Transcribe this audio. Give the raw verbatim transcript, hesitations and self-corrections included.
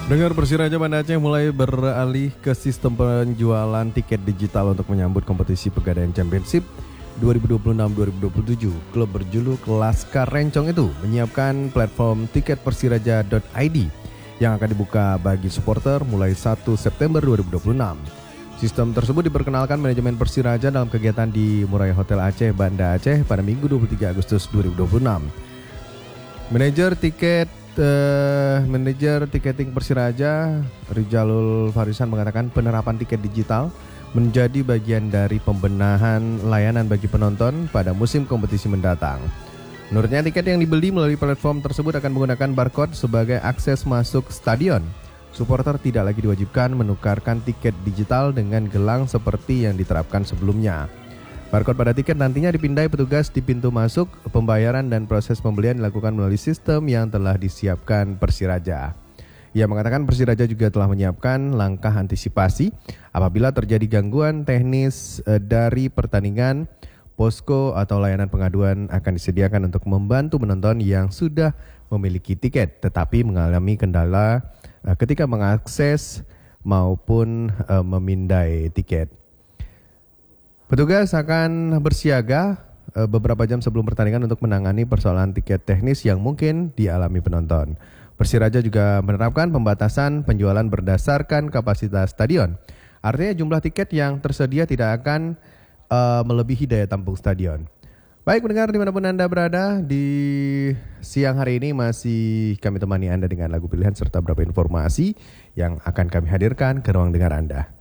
Dengar Persiraja Banda Aceh mulai beralih ke sistem penjualan tiket digital untuk menyambut kompetisi Pegadaian Championship dua ribu dua puluh enam dua ribu dua puluh tujuh. Klub berjuluk Laskar Rencong itu menyiapkan platform tiket persiraja dot i d yang akan dibuka bagi supporter mulai satu September dua ribu dua puluh enam. Sistem tersebut diperkenalkan manajemen Persiraja dalam kegiatan di Murai Hotel Aceh, Banda Aceh pada Minggu dua puluh tiga Agustus dua ribu dua puluh enam. Manajer tiket Uh, manajer tiketing Persiraja Rijalul Farisan mengatakan penerapan tiket digital menjadi bagian dari pembenahan layanan bagi penonton pada musim kompetisi mendatang. Menurutnya tiket yang dibeli melalui platform tersebut akan menggunakan barcode sebagai akses masuk stadion. Supporter tidak lagi diwajibkan menukarkan tiket digital dengan gelang seperti yang diterapkan sebelumnya. Barcode pada tiket nantinya dipindai petugas di pintu masuk, pembayaran dan proses pembelian dilakukan melalui sistem yang telah disiapkan Persiraja. Ia mengatakan Persiraja juga telah menyiapkan langkah antisipasi apabila terjadi gangguan teknis dari pertandingan. Posko atau layanan pengaduan akan disediakan untuk membantu penonton yang sudah memiliki tiket tetapi mengalami kendala ketika mengakses maupun memindai tiket. Petugas akan bersiaga beberapa jam sebelum pertandingan untuk menangani persoalan tiket teknis yang mungkin dialami penonton. Persiraja juga menerapkan pembatasan penjualan berdasarkan kapasitas stadion. Artinya jumlah tiket yang tersedia tidak akan uh, melebihi daya tampung stadion. Baik pendengar dimanapun Anda berada, di siang hari ini masih kami temani Anda dengan lagu pilihan serta beberapa informasi yang akan kami hadirkan ke ruang dengar Anda.